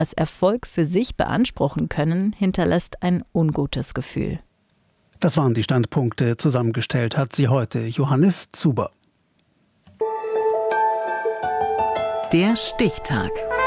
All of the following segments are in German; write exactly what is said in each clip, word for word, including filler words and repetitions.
als Erfolg für sich beanspruchen können, hinterlässt ein ungutes Gefühl. Das waren die Standpunkte. Zusammengestellt hat sie heute Johannes Zuber. Der Stichtag.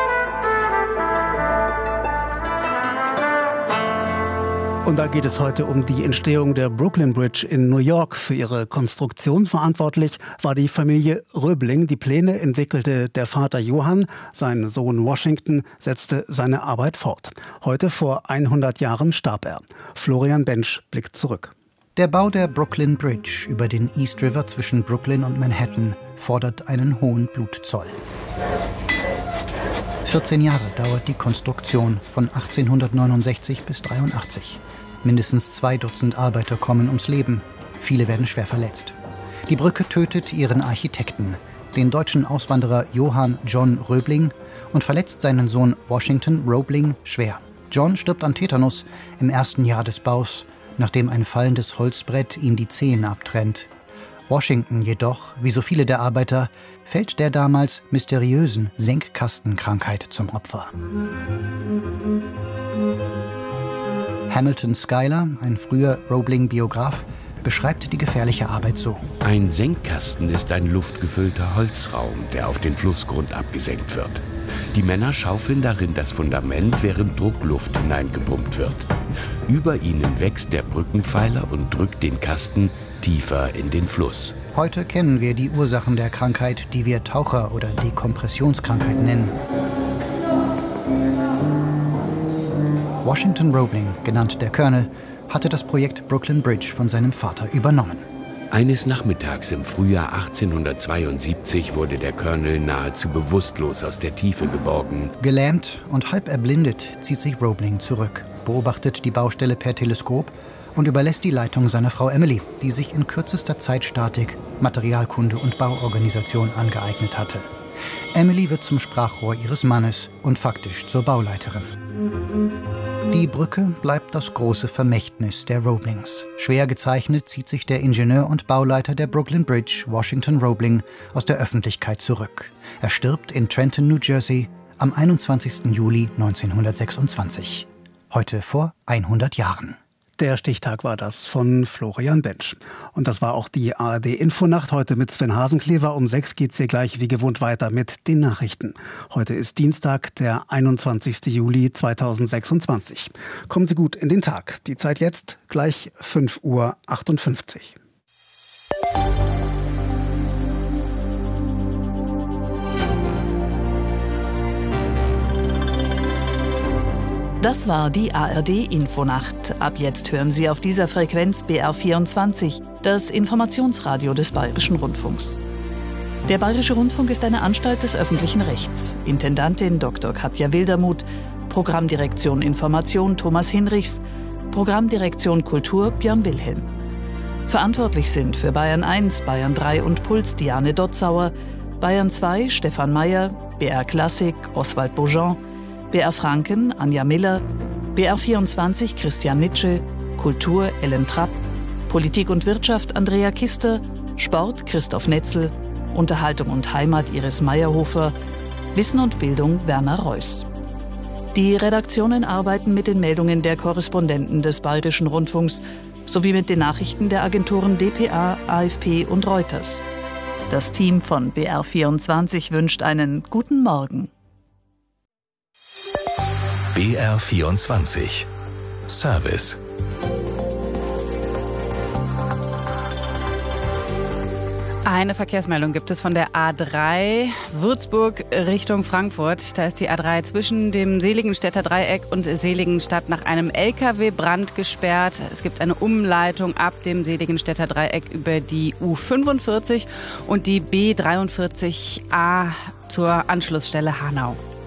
Und da geht es heute um die Entstehung der Brooklyn Bridge in New York. Für ihre Konstruktion verantwortlich war die Familie Roebling. Die Pläne entwickelte der Vater Johann. Sein Sohn Washington setzte seine Arbeit fort. Heute vor hundert Jahren starb er. Florian Bensch blickt zurück. Der Bau der Brooklyn Bridge über den East River zwischen Brooklyn und Manhattan fordert einen hohen Blutzoll. vierzehn Jahre dauert die Konstruktion von achtzehnhundertneunundsechzig bis dreiundachtzig. Mindestens zwei Dutzend Arbeiter kommen ums Leben. Viele werden schwer verletzt. Die Brücke tötet ihren Architekten, den deutschen Auswanderer Johann John Roebling, und verletzt seinen Sohn Washington Roebling schwer. John stirbt an Tetanus im ersten Jahr des Baus, nachdem ein fallendes Holzbrett ihm die Zehen abtrennt. Washington jedoch, wie so viele der Arbeiter, fällt der damals mysteriösen Senkkastenkrankheit zum Opfer. Hamilton Schuyler, ein früher Roebling-Biograf, beschreibt die gefährliche Arbeit so. Ein Senkkasten ist ein luftgefüllter Holzraum, der auf den Flussgrund abgesenkt wird. Die Männer schaufeln darin das Fundament, während Druckluft hineingepumpt wird. Über ihnen wächst der Brückenpfeiler und drückt den Kasten tiefer in den Fluss. Heute kennen wir die Ursachen der Krankheit, die wir Taucher- oder Dekompressionskrankheit nennen. Washington Roebling, genannt der Colonel, hatte das Projekt Brooklyn Bridge von seinem Vater übernommen. Eines Nachmittags im Frühjahr achtzehnhundertzweiundsiebzig wurde der Colonel nahezu bewusstlos aus der Tiefe geborgen. Gelähmt und halb erblindet zieht sich Roebling zurück, beobachtet die Baustelle per Teleskop und überlässt die Leitung seiner Frau Emily, die sich in kürzester Zeit Statik, Materialkunde und Bauorganisation angeeignet hatte. Emily wird zum Sprachrohr ihres Mannes und faktisch zur Bauleiterin. Die Brücke bleibt das große Vermächtnis der Roeblings. Schwer gezeichnet zieht sich der Ingenieur und Bauleiter der Brooklyn Bridge, Washington Roebling, aus der Öffentlichkeit zurück. Er stirbt in Trenton, New Jersey, am einundzwanzigsten Juli neunzehnhundertsechsundzwanzig. Heute vor hundert Jahren. Der Stichtag war das von Florian Bensch. Und das war auch die A R D-Infonacht. Heute mit Sven Hasenklever. Um sechs geht's hier gleich wie gewohnt weiter mit den Nachrichten. Heute ist Dienstag, der einundzwanzigsten Juli zweitausendsechsundzwanzig. Kommen Sie gut in den Tag. Die Zeit jetzt gleich fünf Uhr achtundfünfzig. Das war die A R D-Infonacht. Ab jetzt hören Sie auf dieser Frequenz B R vierundzwanzig, das Informationsradio des Bayerischen Rundfunks. Der Bayerische Rundfunk ist eine Anstalt des öffentlichen Rechts. Intendantin Doktor Katja Wildermuth, Programmdirektion Information Thomas Hinrichs, Programmdirektion Kultur Björn Wilhelm. Verantwortlich sind für Bayern eins, Bayern drei und Puls Diane Dotzauer, Bayern zwei Stefan Mayer, B R Klassik Oswald Beaujean, B R Franken Anja Miller, B R vierundzwanzig Christian Nitsche, Kultur Ellen Trapp, Politik und Wirtschaft Andrea Kister, Sport Christoph Netzel, Unterhaltung und Heimat Iris Meyerhofer, Wissen und Bildung Werner Reuss. Die Redaktionen arbeiten mit den Meldungen der Korrespondenten des Bayerischen Rundfunks sowie mit den Nachrichten der Agenturen D P A, A F P und Reuters. Das Team von B R vierundzwanzig wünscht einen guten Morgen. B R vierundzwanzig Service. Eine Verkehrsmeldung gibt es von der A drei Würzburg Richtung Frankfurt. Da ist die A drei zwischen dem Seligenstädter Dreieck und Seligenstadt nach einem L K W-Brand gesperrt. Es gibt eine Umleitung ab dem Seligenstädter Dreieck über die U fünfundvierzig und die B dreiundvierzig A zur Anschlussstelle Hanau.